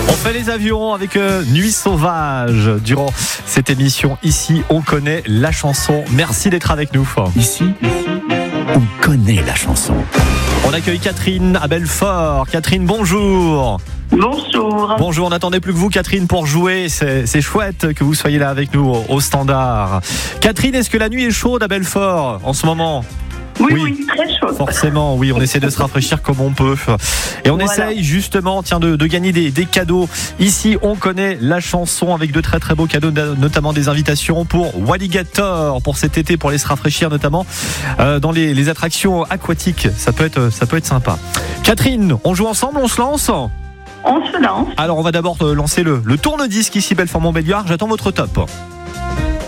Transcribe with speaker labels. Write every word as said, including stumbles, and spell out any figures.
Speaker 1: On fait les avions avec euh, Nuit Sauvage. Durant cette émission, ici, on connaît la chanson. Merci d'être avec nous.
Speaker 2: Ici, on connaît la chanson.
Speaker 1: On accueille Catherine à Belfort. Catherine, bonjour.
Speaker 3: Bonjour.
Speaker 1: Bonjour, on n'attendait plus que vous, Catherine, pour jouer. C'est, c'est chouette que vous soyez là avec nous au, au standard. Catherine, est-ce que la nuit est chaude à Belfort en ce moment ?
Speaker 3: Oui, oui, oui, très chaud.
Speaker 1: Forcément, oui, on essaie de se rafraîchir comme on peut. Et on
Speaker 3: Voilà.
Speaker 1: essaye justement tiens, de, de gagner des, des cadeaux. Ici, on connaît la chanson avec de très très beaux cadeaux, notamment des invitations pour Walligator, pour cet été, pour aller se rafraîchir, notamment euh, dans les, les attractions aquatiques. Ça peut être, ça peut être sympa. Catherine, on joue ensemble, on se lance ?
Speaker 3: On se lance.
Speaker 1: Alors, on va d'abord lancer le, le tourne-disque ici, Belfort-Montbéliard. J'attends votre top.